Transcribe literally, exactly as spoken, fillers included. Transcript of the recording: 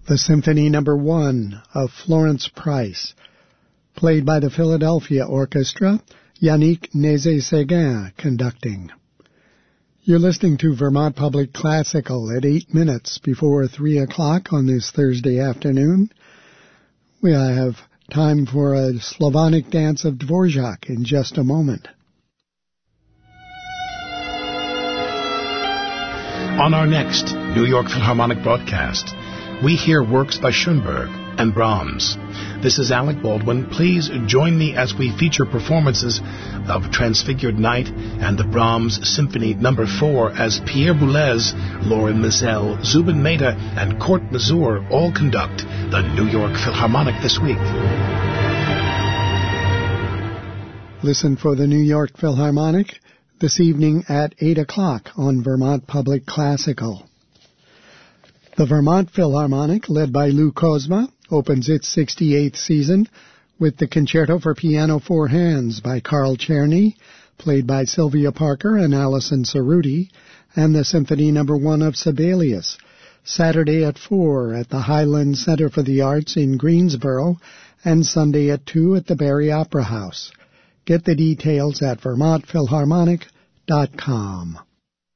The Symphony Number One of Florence Price, played by the Philadelphia Orchestra, Yannick Nézet-Séguin conducting. You're listening to Vermont Public Classical at eight minutes before three o'clock on this Thursday afternoon. We have time for a Slavonic dance of Dvorak in just a moment. On our next New York Philharmonic broadcast, we hear works by Schoenberg and Brahms. This is Alec Baldwin. Please join me as we feature performances of Transfigured Night and the Brahms Symphony Number Four as Pierre Boulez, Lauren Mizell, Zubin Mehta, and Court Mazur all conduct the New York Philharmonic this week. Listen for the New York Philharmonic this evening at eight o'clock on Vermont Public Classical. The Vermont Philharmonic, led by Lou Kozma, opens its sixty-eighth season with the Concerto for Piano Four Hands by Carl Czerny, played by Sylvia Parker and Alison Cerruti, and the Symphony Number One of Sibelius, Saturday at four at the Highland Center for the Arts in Greensboro, and Sunday at two at the Barry Opera House. Get the details at vermont philharmonic dot com.